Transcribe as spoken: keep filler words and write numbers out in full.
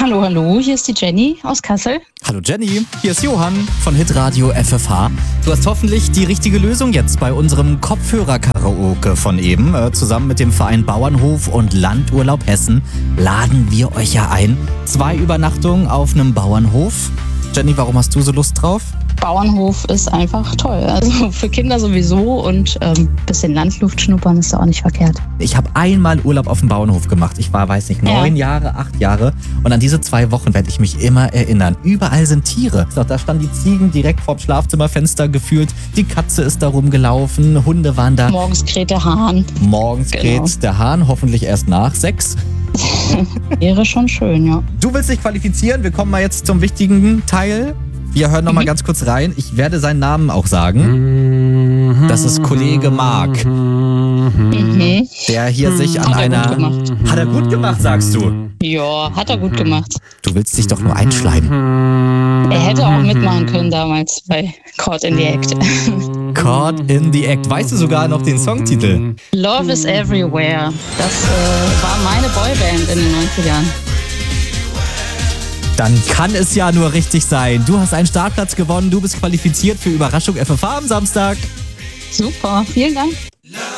Hallo, hallo, hier ist die Jenny aus Kassel. Hallo Jenny, hier ist Johann von Hitradio F F H. Du hast hoffentlich die richtige Lösung jetzt bei unserem Kopfhörer-Karaoke von eben. Äh, zusammen mit dem Verein Bauernhof und Landurlaub Hessen laden wir euch ja ein. Zwei Übernachtungen auf einem Bauernhof. Jenny, warum hast du so Lust drauf? Bauernhof ist einfach toll. Also für Kinder sowieso und ein ähm, bisschen Landluft schnuppern ist da auch nicht verkehrt. Ich habe einmal Urlaub auf dem Bauernhof gemacht. Ich war, weiß nicht, neun ja. Jahre, acht Jahre. Und an diese zwei Wochen werde ich mich immer erinnern. Überall sind Tiere. Da standen die Ziegen direkt vorm Schlafzimmerfenster gefühlt. Die Katze ist da rumgelaufen. Hunde waren da. Morgens kräht der Hahn. Morgens genau. kräht der Hahn. Hoffentlich erst nach sechs. Wäre schon schön, ja. Du willst dich qualifizieren. Wir kommen mal jetzt zum wichtigen Teil. Wir hören noch mal ganz kurz rein. Ich werde seinen Namen auch sagen. Das ist Kollege Marc. Mhm. Der hier sich an hat einer... Er gut gemacht. Hat er gut gemacht, sagst du? Ja, hat er gut gemacht. Du willst dich doch nur einschleimen. Er hätte auch mitmachen können damals bei Caught in the Act. Caught in the Act. Weißt du sogar noch den Songtitel? Love is Everywhere. Das äh, war meine Boyband in den neunzigern. Dann kann es ja nur richtig sein. Du hast einen Startplatz gewonnen. Du bist qualifiziert für Überraschung F F H am Samstag. Super, vielen Dank.